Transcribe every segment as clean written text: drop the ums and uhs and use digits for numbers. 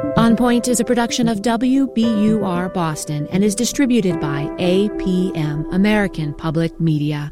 On Point is a production of WBUR Boston and is distributed by APM, American Public Media.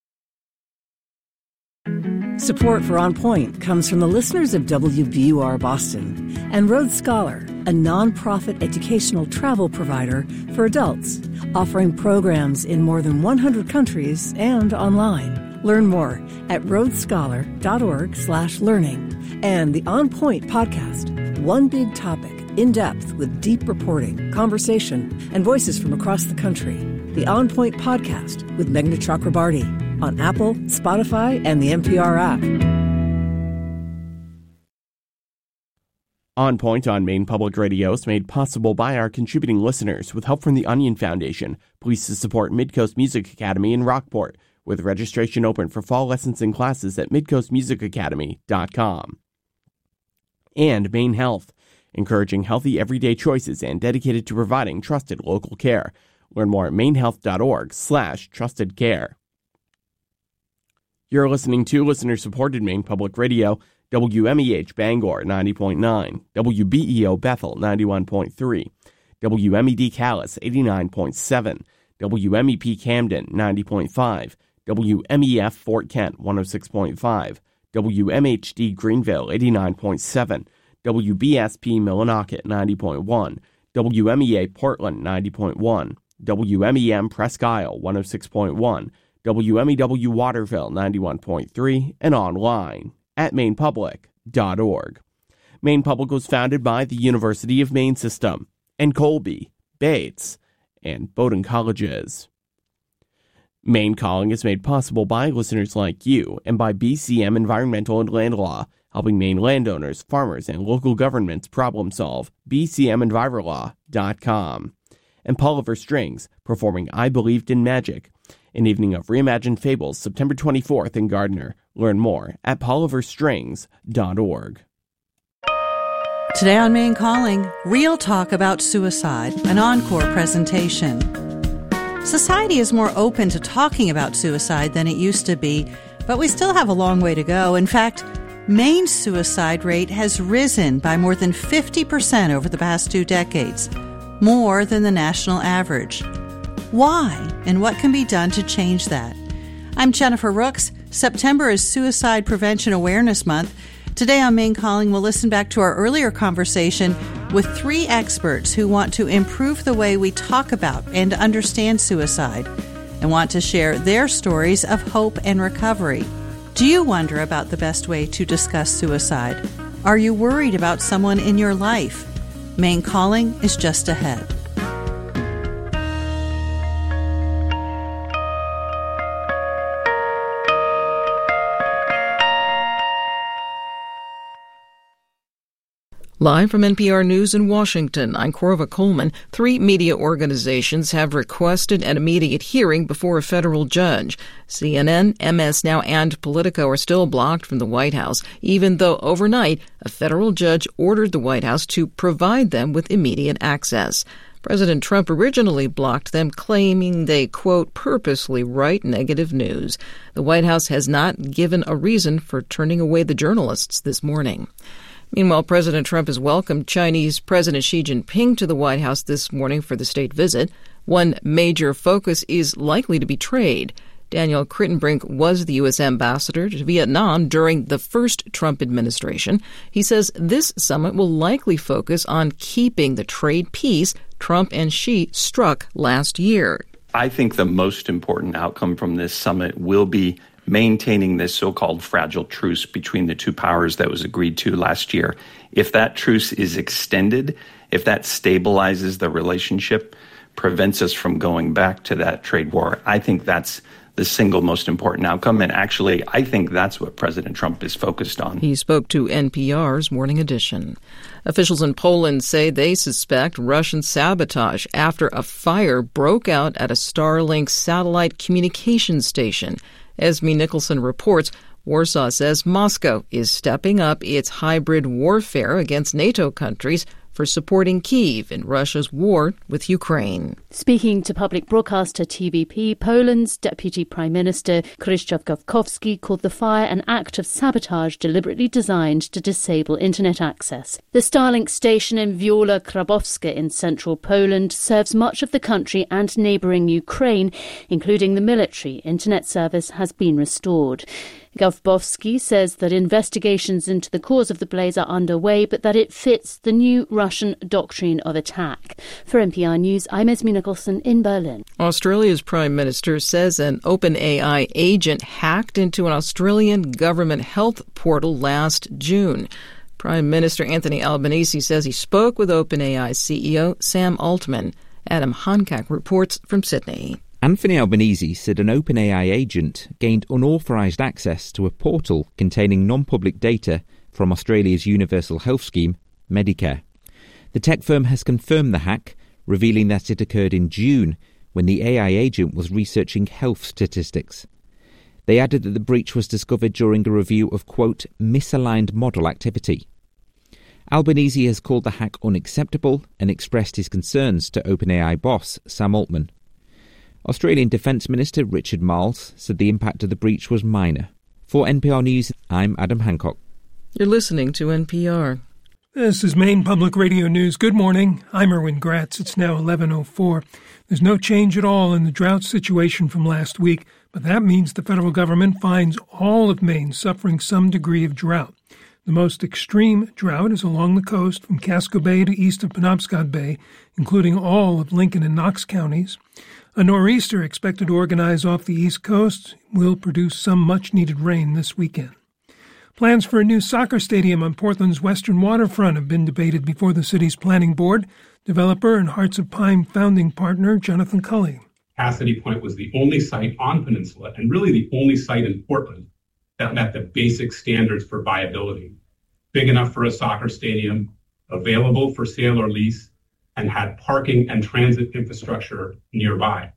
Support for On Point comes from the listeners of WBUR Boston and Road Scholar, a nonprofit educational travel provider for adults, offering programs in more than 100 countries and online. Learn more at roadscholar.org/learning. And the On Point podcast, one big topic, in depth with deep reporting, conversation, and voices from across the country. The On Point podcast with Meghna Chakrabarty on Apple, Spotify, and the NPR app. On Point on Maine Public Radio is made possible by our contributing listeners with help from the Onion Foundation, pleased to support Midcoast Music Academy in Rockport, with registration open for fall lessons and classes at midcoastmusicacademy.com. And Maine Health, encouraging healthy everyday choices and dedicated to providing trusted local care. Learn more at mainehealth.org/trusted care. You're listening to listener-supported Maine Public Radio, WMEH Bangor 90.9, WBEO Bethel 91.3, WMED Calais 89.7, WMEP Camden 90.5, WMEF Fort Kent 106.5, WMHD Greenville 89.7, WBSP Millinocket 90.1, WMEA Portland 90.1, WMEM Presque Isle 106.1, WMEW Waterville 91.3, and online at mainepublic.org. Maine Public was founded by the University of Maine System and Colby, Bates, and Bowdoin Colleges. Maine Calling is made possible by listeners like you and by BCM Environmental and Land Law, helping Maine landowners, farmers, and local governments problem solve. BCMEnviroLaw.com. And Polliver Strings, performing I Believed in Magic, an evening of reimagined fables, September 24th in Gardner. Learn more at polliverstrings.org. Today on Maine Calling, real talk about suicide, an encore presentation. Society is more open to talking about suicide than it used to be, but we still have a long way to go. In fact, Maine's suicide rate has risen by more than 50% over the past 2 decades, more than the national average. Why, and what can be done to change that? I'm Jennifer Rooks. September is Suicide Prevention Awareness Month. Today on Maine Calling, we'll listen back to our earlier conversation with 3 experts who want to improve the way we talk about and understand suicide and want to share their stories of hope and recovery. Do you wonder about the best way to discuss suicide? Are you worried about someone in your life? Maine Calling is just ahead. Live from NPR News in Washington, I'm Corva Coleman. 3 media organizations have requested an immediate hearing before a federal judge. CNN, MS Now, and Politico are still blocked from the White House, even though overnight a federal judge ordered the White House to provide them with immediate access. President Trump originally blocked them, claiming they, quote, purposely write negative news. The White House has not given a reason for turning away the journalists this morning. Meanwhile, President Trump has welcomed Chinese President Xi Jinping to the White House this morning for the state visit. One major focus is likely to be trade. Daniel Crittenbrink was the U.S. ambassador to Vietnam during the first Trump administration. He says this summit will likely focus on keeping the trade peace Trump and Xi struck last year. I think the most important outcome from this summit will be maintaining this so-called fragile truce between the 2 powers that was agreed to last year. If that truce is extended, if that stabilizes the relationship, prevents us from going back to that trade war, I think that's the single most important outcome. And actually, I think that's what President Trump is focused on. He spoke to NPR's Morning Edition. Officials in Poland say they suspect Russian sabotage after a fire broke out at a Starlink satellite communications station. Esme Nicholson reports Warsaw says Moscow is stepping up its hybrid warfare against NATO countries, for supporting Kyiv in Russia's war with Ukraine. Speaking to public broadcaster TVP, Poland's Deputy Prime Minister Krzysztof Gawkowski called the fire an act of sabotage deliberately designed to disable internet access. The Starlink station in Wiola Krabowska in central Poland serves much of the country and neighbouring Ukraine, including the military. Internet service has been restored. Gawkowski says that investigations into the cause of the blaze are underway, but that it fits the new Russian doctrine of attack. For NPR News, I'm Esme Nicholson in Berlin. Australia's Prime Minister says an OpenAI agent hacked into an Australian government health portal last June. Prime Minister Anthony Albanese says he spoke with OpenAI CEO Sam Altman. Adam Hancock reports from Sydney. Anthony Albanese said an OpenAI agent gained unauthorised access to a portal containing non-public data from Australia's universal health scheme, Medicare. The tech firm has confirmed the hack, revealing that it occurred in June when the AI agent was researching health statistics. They added that the breach was discovered during a review of, quote, misaligned model activity. Albanese has called the hack unacceptable and expressed his concerns to OpenAI boss Sam Altman. Australian Defence Minister Richard Marles said the impact of the breach was minor. For NPR News, I'm Adam Hancock. You're listening to NPR. This is Maine Public Radio News. Good morning. I'm Erwin Gratz. It's now 11:04. There's no change at all in the drought situation from last week, but that means the federal government finds all of Maine suffering some degree of drought. The most extreme drought is along the coast from Casco Bay to east of Penobscot Bay, including all of Lincoln and Knox counties. A nor'easter expected to organize off the East Coast will produce some much-needed rain this weekend. Plans for a new soccer stadium on Portland's western waterfront have been debated before the city's planning board. Developer and Hearts of Pine founding partner Jonathan Cully. Cassidy Point was the only site on Peninsula, and really the only site in Portland, that met the basic standards for viability. Big enough for a soccer stadium, available for sale or lease, and had parking and transit infrastructure nearby.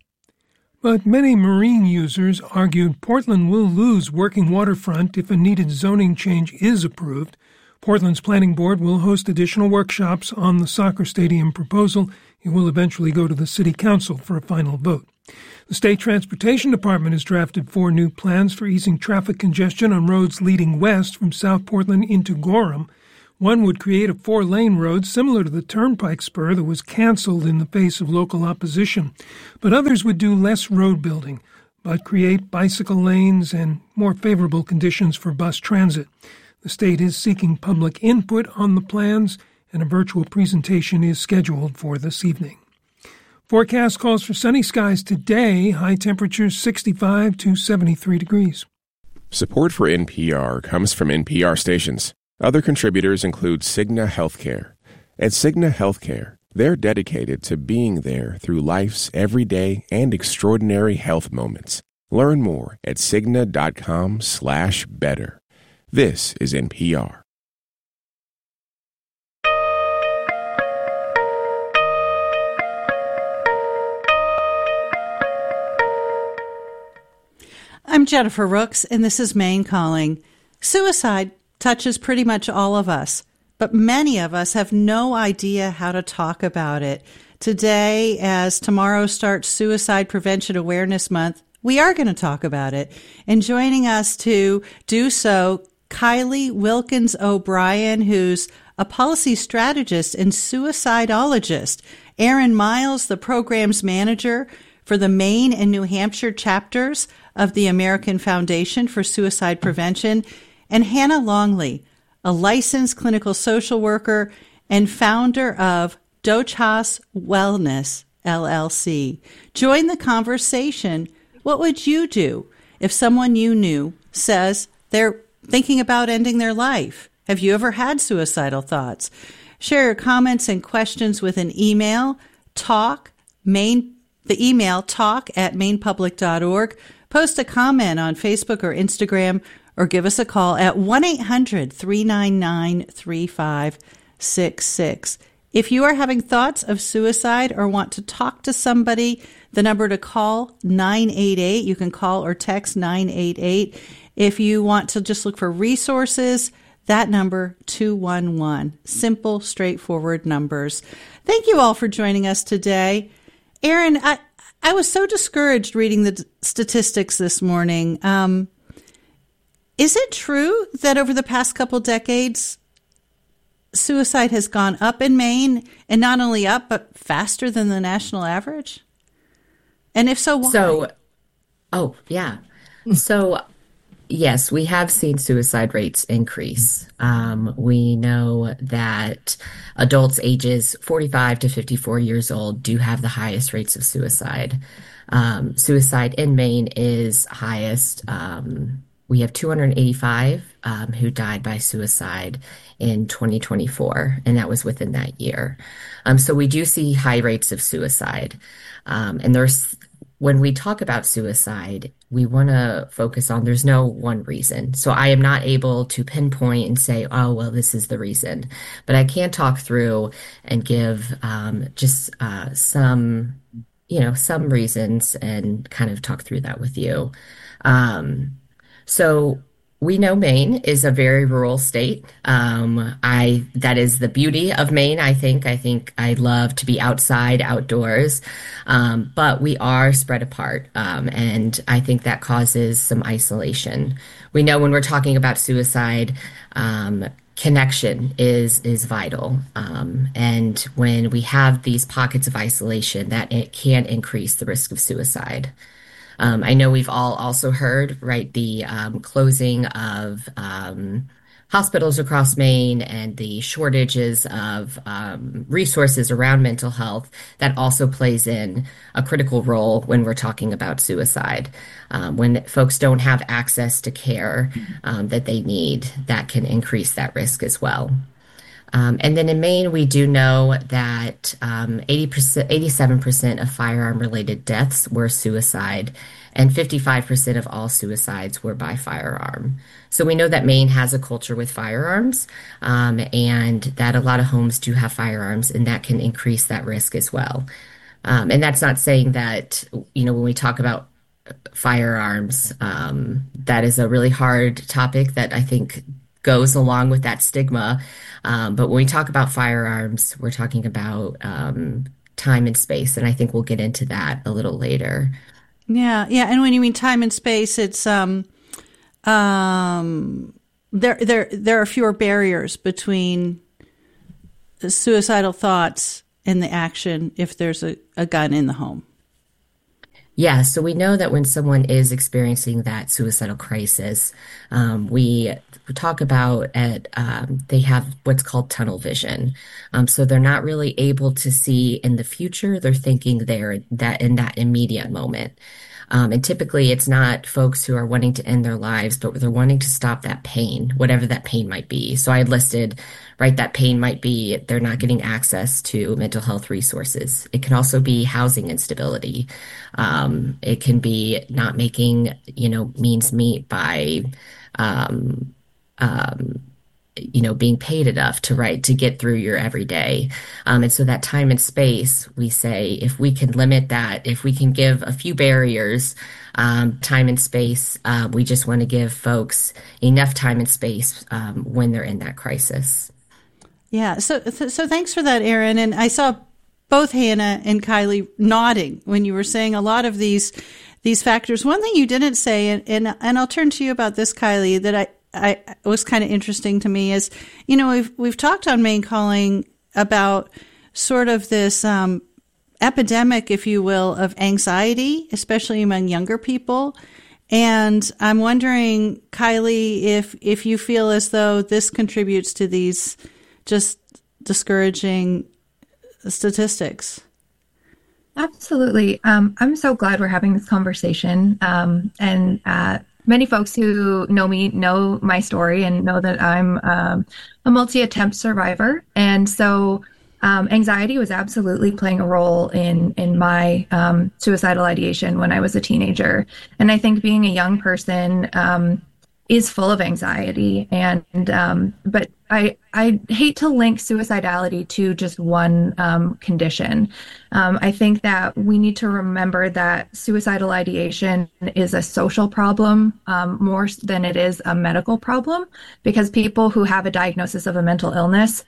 But many marine users argued Portland will lose working waterfront if a needed zoning change is approved. Portland's planning board will host additional workshops on the soccer stadium proposal. It will eventually go to the city council for a final vote. The State Transportation Department has drafted 4 new plans for easing traffic congestion on roads leading west from South Portland into Gorham. One would create a 4-lane road similar to the Turnpike Spur that was canceled in the face of local opposition. But others would do less road building, but create bicycle lanes and more favorable conditions for bus transit. The state is seeking public input on the plans, and a virtual presentation is scheduled for this evening. Forecast calls for sunny skies today, high temperatures 65 to 73 degrees. Support for NPR comes from NPR stations. Other contributors include Cigna Healthcare. At Cigna Healthcare, they're dedicated to being there through life's everyday and extraordinary health moments. Learn more at Cigna.com/better. This is NPR. I'm Jennifer Rooks, and this is Maine Calling. Suicide touches pretty much all of us, but many of us have no idea how to talk about it. Today, as tomorrow starts Suicide Prevention Awareness Month, we are going to talk about it. And joining us to do so, Kylie Wilkins O'Brien, who's a policy strategist and suicidologist. Aaron Miles, the program's manager for the Maine and New Hampshire chapters of the American Foundation for Suicide Prevention, and Hannah Longley, a licensed clinical social worker and founder of Dochas Wellness, LLC. Join the conversation. What would you do if someone you knew says they're thinking about ending their life? Have you ever had suicidal thoughts? Share your comments and questions with an email, talk@mainepublic.org. Post a comment on Facebook or Instagram, or give us a call at 1-800-399-3566. If you are having thoughts of suicide or want to talk to somebody, the number to call, 988. You can call or text 988. If you want to just look for resources, That number, 211. Simple, straightforward numbers. Thank you all for joining us today. Aaron, I was so discouraged reading the statistics this morning. Is it true that over the past couple decades, suicide has gone up in Maine, and not only up, but faster than the national average? And if so, why? So, yes, we have seen suicide rates increase. We know that adults ages 45 to 54 years old do have the highest rates of suicide. Suicide in Maine is highest. We have 285 who died by suicide in 2024, and that was within that year. So we do see high rates of suicide. And when we talk about suicide, we want to focus on there's no one reason. So I am not able to pinpoint and say, oh, well, this is the reason. But I can talk through and give some reasons and kind of talk through that with you. So we know Maine is a very rural state. That is the beauty of Maine, I think. I think I love to be outside, outdoors, but we are spread apart, and I think that causes some isolation. We know when we're talking about suicide, connection is vital, and when we have these pockets of isolation, that it can increase the risk of suicide. I know we've all also heard, right, the closing of hospitals across Maine and the shortages of resources around mental health. That also plays in a critical role when we're talking about suicide. When folks don't have access to care that they need, that can increase that risk as well. And then in Maine, we do know that 87% of firearm-related deaths were suicide, and 55% of all suicides were by firearm. So we know that Maine has a culture with firearms, and that a lot of homes do have firearms, and that can increase that risk as well. And that's not saying that, when we talk about firearms, that is a really hard topic that I think goes along with that stigma. But when we talk about firearms, we're talking about time and space, and I think we'll get into that a little later. Yeah. And when you mean time and space, it's there are fewer barriers between the suicidal thoughts and the action if there's a gun in the home. Yeah, so we know that when someone is experiencing that suicidal crisis, we talk about they have what's called tunnel vision. So they're not really able to see in the future. They're thinking in that immediate moment. And typically it's not folks who are wanting to end their lives, but they're wanting to stop that pain, whatever that pain might be. So I had listed, right, that pain might be they're not getting access to mental health resources. It can also be housing instability. It can be not making, means meet by, being paid enough to get through your everyday. And so that time and space, we say, if we can limit that, if we can give a few barriers, time and space, we just want to give folks enough time and space when they're in that crisis. Yeah. So thanks for that, Aaron. And I saw both Hannah and Kylie nodding when you were saying a lot of these factors. One thing you didn't say, and I'll turn to you about this, Kylie, that I was kind of interesting to me is, we've talked on Maine Calling about sort of this epidemic, if you will, of anxiety, especially among younger people. And I'm wondering, Kylie, if you feel as though this contributes to these just discouraging statistics. Absolutely. I'm so glad we're having this conversation. And many folks who know me know my story and know that I'm a multi-attempt survivor. And so anxiety was absolutely playing a role in my suicidal ideation when I was a teenager. And I think being a young person is full of anxiety. But I hate to link suicidality to just one condition. I think that we need to remember that suicidal ideation is a social problem more than it is a medical problem, because people who have a diagnosis of a mental illness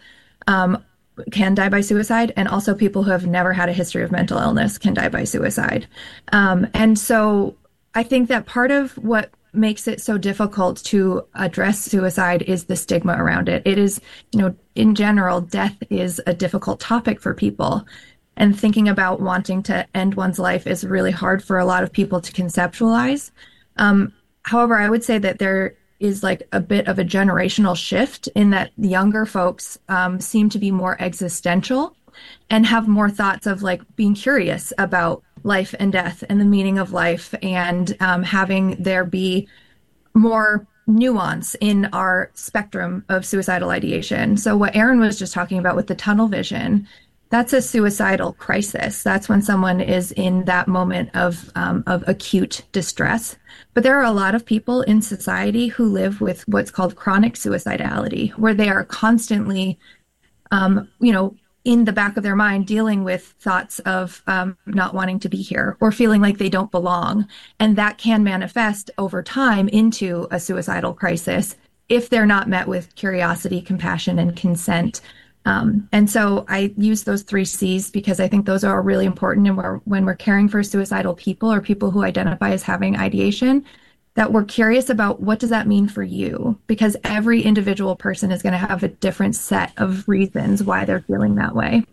can die by suicide, and also people who have never had a history of mental illness can die by suicide. And so I think that part of what makes it so difficult to address suicide is the stigma around it. It is, in general, death is a difficult topic for people. And thinking about wanting to end one's life is really hard for a lot of people to conceptualize. However, I would say that there is like a bit of a generational shift in that the younger folks seem to be more existential and have more thoughts of like being curious about life and death and the meaning of life, and having there be more nuance in our spectrum of suicidal ideation. So what Aaron was just talking about with the tunnel vision, that's a suicidal crisis. That's when someone is in that moment of acute distress. But there are a lot of people in society who live with what's called chronic suicidality, where they are constantly, in the back of their mind dealing with thoughts of not wanting to be here or feeling like they don't belong. And that can manifest over time into a suicidal crisis if they're not met with curiosity, compassion, and consent. And so I use those 3 C's because I think those are really important. And when we're caring for suicidal people or people who identify as having ideation, that we're curious about what does that mean for you? Because every individual person is going to have a different set of reasons why they're feeling that way.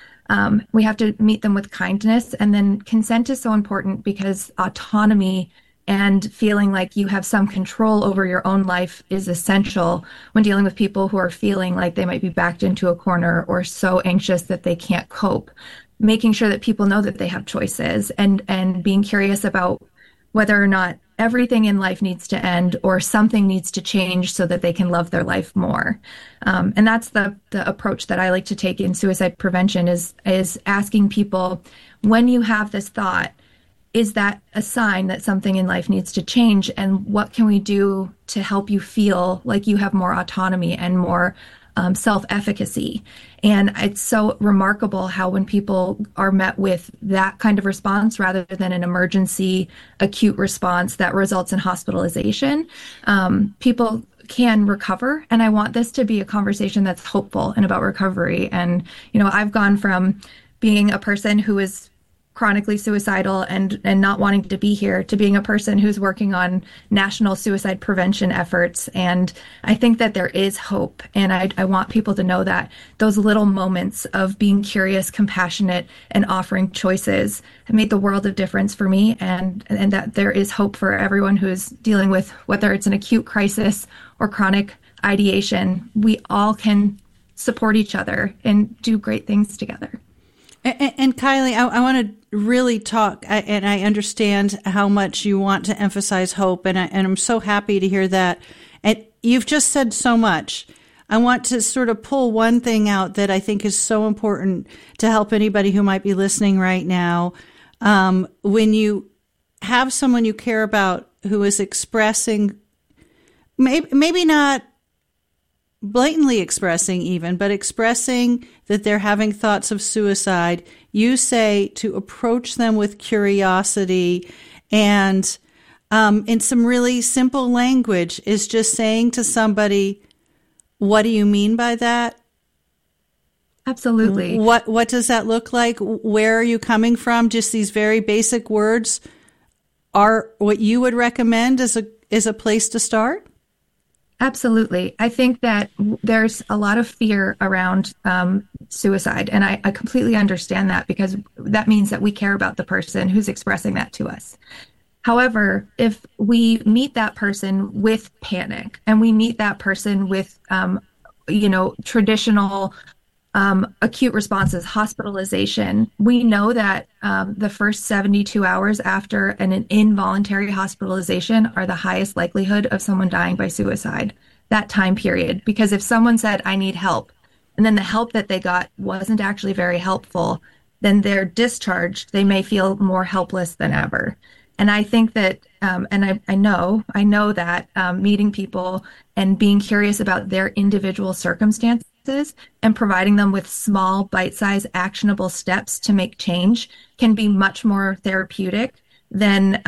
We have to meet them with kindness. And then consent is so important because autonomy and feeling like you have some control over your own life is essential when dealing with people who are feeling like they might be backed into a corner or so anxious that they can't cope. Making sure that people know that they have choices and being curious about whether or not everything in life needs to end or something needs to change so that they can love their life more. And that's the approach that I like to take in suicide prevention is asking people, when you have this thought, is that a sign that something in life needs to change? And what can we do to help you feel like you have more autonomy and more self-efficacy? And it's so remarkable how when people are met with that kind of response rather than an emergency acute response that results in hospitalization, people can recover. And I want this to be a conversation that's hopeful and about recovery. And, I've gone from being a person who is chronically suicidal and not wanting to be here to being a person who's working on national suicide prevention efforts. And I think that there is hope. And I want people to know that those little moments of being curious, compassionate, and offering choices have made the world of difference for me. And that there is hope for everyone who's dealing with, whether it's an acute crisis or chronic ideation. We all can support each other and do great things together. And Kylie, I want to really talk, and I understand how much you want to emphasize hope, and I'm so happy to hear that. And you've just said so much. I want to sort of pull one thing out that I think is so important to help anybody who might be listening right now. When you have someone you care about who is expressing, maybe not blatantly expressing even, but expressing that they're having thoughts of suicide, you say to approach them with curiosity and in some really simple language is just saying to somebody, what do you mean by that? Absolutely. What does that look like? Where are you coming from? Just these very basic words are what you would recommend as a place to start? Absolutely. I think that there's a lot of fear around suicide, and I completely understand that because that means that we care about the person who's expressing that to us. However, if we meet that person with panic and we meet that person with, traditional acute responses, hospitalization, we know that the first 72 hours after an involuntary hospitalization are the highest likelihood of someone dying by suicide, that time period. Because if someone said, I need help, and then the help that they got wasn't actually very helpful, then they're discharged, they may feel more helpless than ever. And I think that, and I know that meeting people and being curious about their individual circumstances and providing them with small, bite-sized, actionable steps to make change can be much more therapeutic than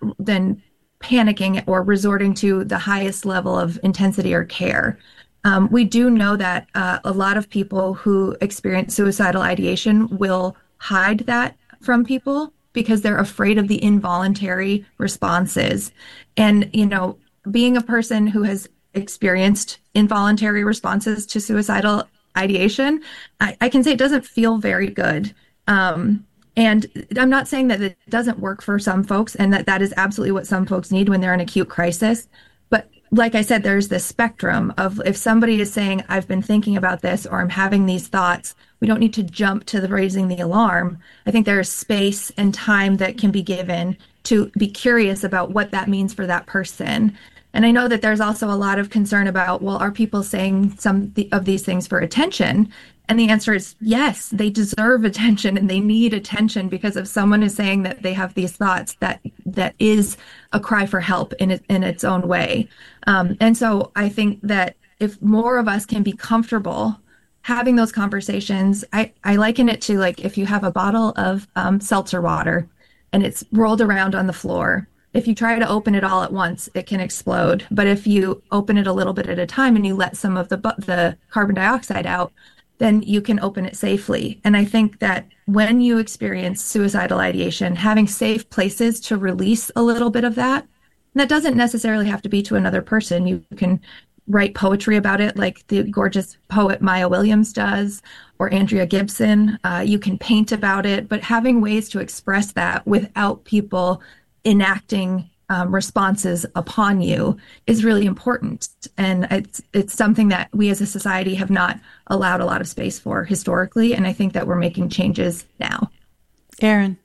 panicking or resorting to the highest level of intensity or care. We do know that a lot of people who experience suicidal ideation will hide that from people because they're afraid of the involuntary responses. And, being a person who has experienced involuntary responses to suicidal ideation, I can say it doesn't feel very good. And I'm not saying that it doesn't work for some folks and that is absolutely what some folks need when they're in acute crisis. But like I said, there's this spectrum of if somebody is saying, I've been thinking about this or I'm having these thoughts, we don't need to jump to raising the alarm. I think there's space and time that can be given to be curious about what that means for that person. And I know that there's also a lot of concern about, well, are people saying some of these things for attention? And the answer is yes, they deserve attention and they need attention, because if someone is saying that they have these thoughts, that is a cry for help in its own way. And so I think that if more of us can be comfortable having those conversations, I liken it to like if you have a bottle of seltzer water and it's rolled around on the floor. If you try to open it all at once, it can explode. But if you open it a little bit at a time and you let some of the carbon dioxide out, then you can open it safely. And I think that when you experience suicidal ideation, having safe places to release a little bit of that, and that doesn't necessarily have to be to another person. You can write poetry about it like the gorgeous poet Maya Williams does, or Andrea Gibson. You can paint about it, but having ways to express that without people enacting responses upon you is really important. And it's something that we as a society have not allowed a lot of space for historically. And I think that we're making changes now. Erin.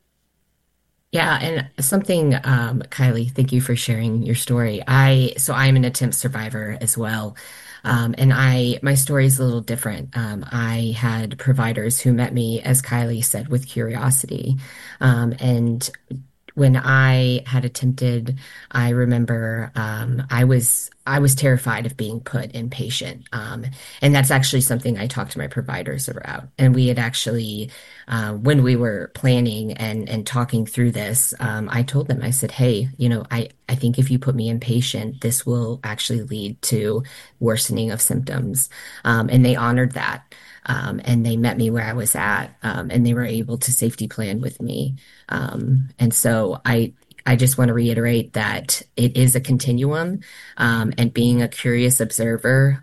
Yeah, and something, Kylie, thank you for sharing your story. I'm an attempt survivor as well. And my story is a little different. I had providers who met me, as Kylie said, with curiosity. And when I had attempted, I remember I was terrified of being put inpatient. And that's actually something I talked to my providers about. And we had actually, when we were planning and talking through this, I told them, I said, hey, I think if you put me inpatient, this will actually lead to worsening of symptoms. And they honored that. And they met me where I was at, and they were able to safety plan with me. And so I just want to reiterate that it is a continuum, and being a curious observer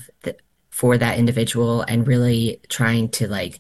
for that individual and really trying to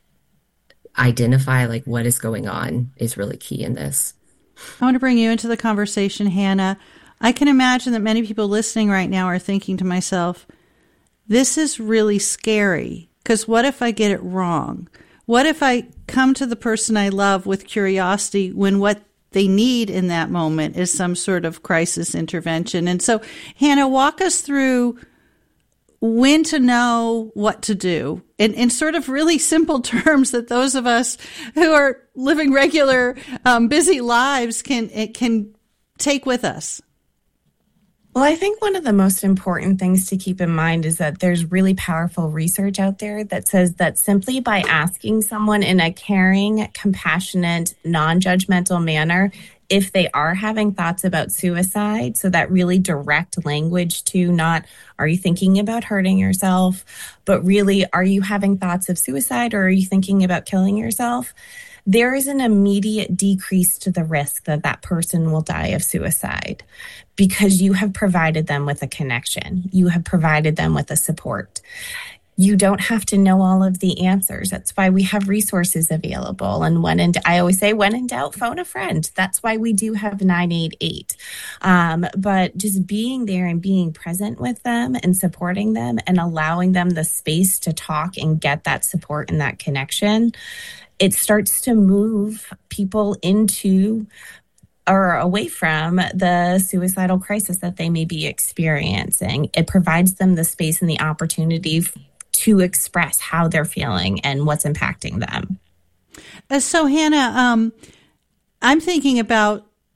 identify what is going on is really key in this. I want to bring you into the conversation, Hannah. I can imagine that many people listening right now are thinking to myself, this is really scary. Because what if I get it wrong? What if I come to the person I love with curiosity when what they need in that moment is some sort of crisis intervention? And so, Hannah, walk us through when to know what to do in sort of really simple terms that those of us who are living regular, busy lives can take with us. Well, I think one of the most important things to keep in mind is that there's really powerful research out there that says that simply by asking someone in a caring, compassionate, non-judgmental manner if they are having thoughts about suicide, so that really direct language to not, are you thinking about hurting yourself, but really, are you having thoughts of suicide or are you thinking about killing yourself? There is an immediate decrease to the risk that that person will die of suicide because you have provided them with a connection. You have provided them with a support. You don't have to know all of the answers. That's why we have resources available. And I always say, when in doubt, phone a friend. That's why we do have 988. But just being there and being present with them and supporting them and allowing them the space to talk and get that support and that connection, it starts to move people into or away from the suicidal crisis that they may be experiencing. It provides them the space and the opportunity to express how they're feeling and what's impacting them. So, Hannah, I'm thinking about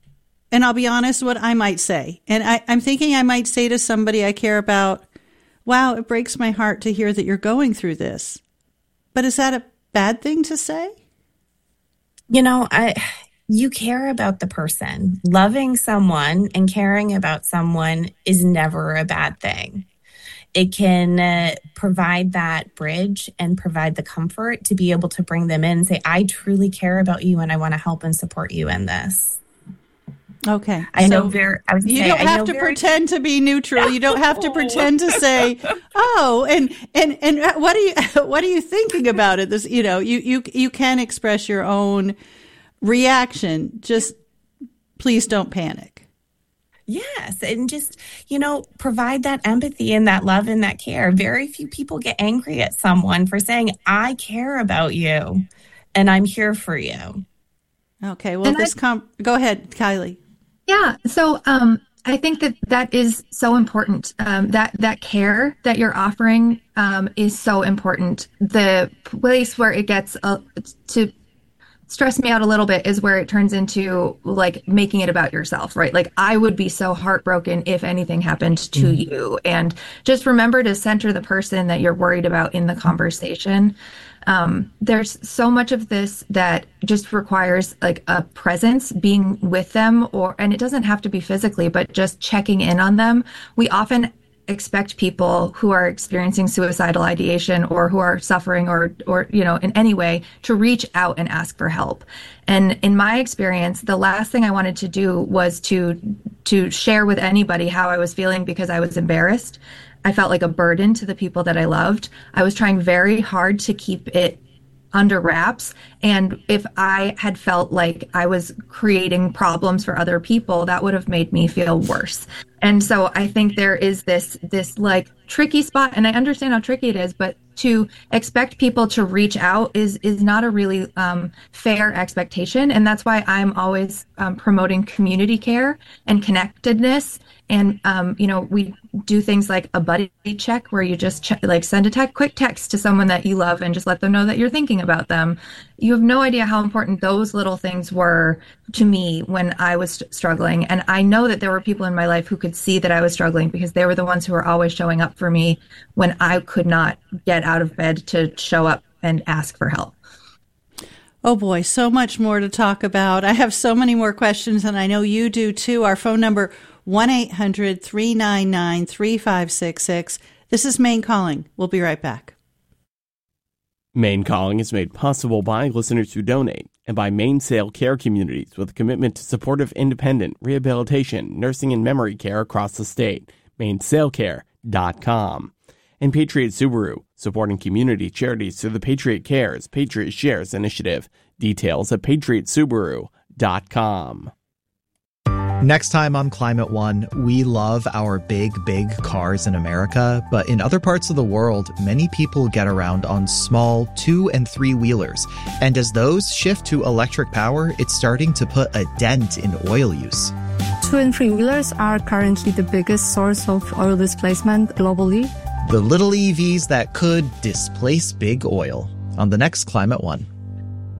And I'll be honest what I might say. And I'm thinking I might say to somebody I care about, wow, it breaks my heart to hear that you're going through this. But is that a bad thing to say? You know, you care about the person. Loving someone and caring about someone is never a bad thing. It can provide that bridge and provide the comfort to be able to bring them in and say, I truly care about you and I want to help and support you in this. Okay. I don't have to pretend to be neutral. You don't have to pretend to say, oh, and what are you thinking about it? This, you can express your own reaction. Just please don't panic. Yes. And just, provide that empathy and that love and that care. Very few people get angry at someone for saying, I care about you and I'm here for you. Okay. Well, go ahead, Kylie. Yeah. So I think that is so important. That care that you're offering is so important. The place where it gets to stress me out a little bit is where it turns into like making it about yourself, right? Like I would be so heartbroken if anything happened to you. And just remember to center the person that you're worried about in the conversation. There's so much of this that just requires like a presence, being with them, and it doesn't have to be physically, but just checking in on them. We often expect people who are experiencing suicidal ideation or who are suffering or in any way to reach out and ask for help. And in my experience, the last thing I wanted to do was to share with anybody how I was feeling because I was embarrassed. I felt like a burden to the people that I loved. I was trying very hard to keep it under wraps. And if I had felt like I was creating problems for other people, that would have made me feel worse. And so I think there is this like tricky spot, and I understand how tricky it is, but to expect people to reach out is not a really fair expectation. And that's why I'm always promoting community care and connectedness. And, we do things like a buddy check where you just send a quick text to someone that you love and just let them know that you're thinking about them. You have no idea how important those little things were to me when I was struggling. And I know that there were people in my life who could see that I was struggling because they were the ones who were always showing up for me when I could not get out of bed to show up and ask for help. Oh boy, so much more to talk about. I have so many more questions, and I know you do too. Our phone number, 1-800-399-3566. This is Maine Calling. We'll be right back. Maine Calling is made possible by listeners who donate and by MaineSale Care Communities with a commitment to supportive independent rehabilitation, nursing, and memory care across the state. MaineSaleCare.com. And Patriot Subaru, supporting community charities through the Patriot Cares, Patriot Shares initiative. Details at patriotsubaru.com. Next time on Climate One, we love our big cars in America, but in other parts of the world, many people get around on small 2- and 3-wheelers. And as those shift to electric power, it's starting to put a dent in oil use. 2- and 3-wheelers are currently the biggest source of oil displacement globally. The little EVs that could displace big oil on the next Climate One.